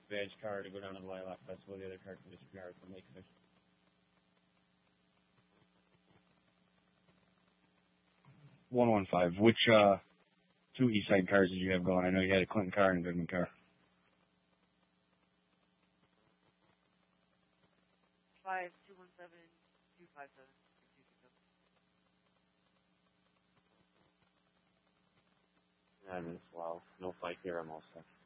badge car to go down to the Lilac Festival. The other car can disregard from Lake Fish. 115. Which two Eastside cars did you have going? I know you had a Clinton car and a Goodman car. 5217-257. Wow. No fight here, I'm all set.